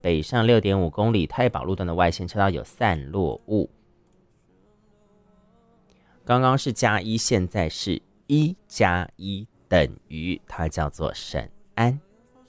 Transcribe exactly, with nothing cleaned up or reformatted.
北上六点五公里太保路段的外线车道有散落物。刚刚是加一，现在是一加一等于，它叫做沈安。